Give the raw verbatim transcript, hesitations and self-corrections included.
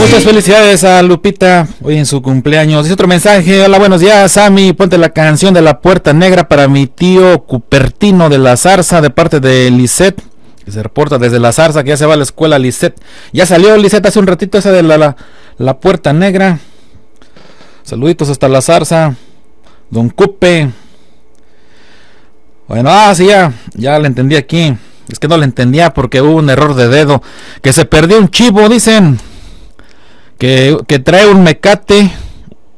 Muchas felicidades a Lupita hoy en su cumpleaños. Dice otro mensaje: hola, buenos días, Sammy, ponte la canción de La Puerta Negra para mi tío Cupertino de La Zarza, de parte de Lisette, que se reporta desde La Zarza, que ya se va a la escuela. Lisette, ya salió Lisette hace un ratito esa de la, la, la Puerta Negra. Saluditos hasta La Zarza, Don Cupe. Bueno, ah, sí, ya, ya le entendí aquí. Es que no le entendía porque hubo un error de dedo. Que se perdió un chivo, dicen. Que, que trae un mecate